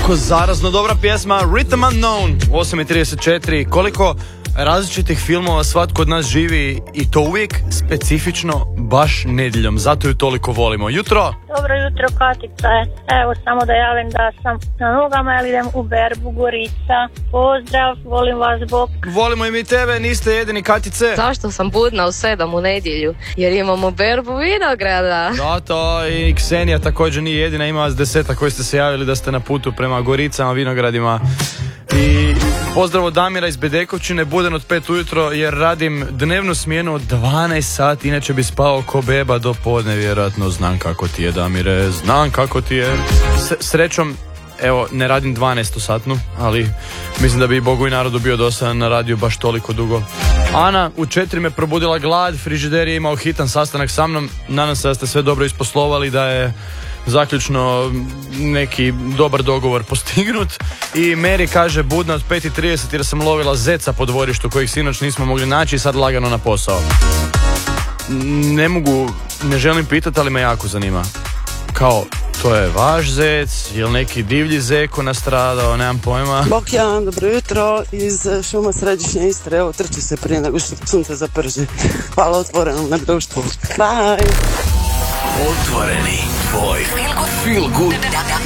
Kako zarazno dobra pjesma, Rhythm Unknown, 8:34. Koliko različitih filmova svatko od nas živi i to uvijek specifično baš nedjeljom, zato ju toliko volimo. Jutro! Dobro jutro, Katica. Evo samo da javim da sam na nogama jer idem u berbu Gorica. Pozdrav, volim vas, Bog. Volimo i mi tebe, niste jedini, Katice. Zašto sam budna u 7 u nedjelju? Jer imamo berbu vinograda. Da, to i Ksenija također nije jedina, ima vas 10 koji ste se javili da ste na putu prema Goricama, vinogradima. I pozdrav od Damira iz Bedekovčine, budem od 5 ujutro jer radim dnevnu smjenu od 12 sati, inače bi spao ko beba do podne, vjerojatno. Znam kako ti je, Damire, znam kako ti je. Srećom, evo, ne radim 12-satnu, ali mislim da bi i Bogu i narodu bio dosadan na radiju baš toliko dugo. Ana, u 4 me probudila glad, frižider je imao hitan sastanak sa mnom, nadam se da ste sve dobro isposlovali, da je zaključno neki dobar dogovor postignut. I Mary kaže budna od 5:30 jer sam lovila zeca po dvorištu kojih sinoć nismo mogli naći i sad lagano na posao. Ne želim pitati, ali me jako zanima. Kao, to je vaš zec, je li neki divlji zeko nastradao, nemam pojma. Bok ja, dobro jutro iz šuma Središnje Istre, evo trči se prije nego što sunce zaprži. Hvala Otvorenom na društvu. Bye! Otvoreni, tvoj feel good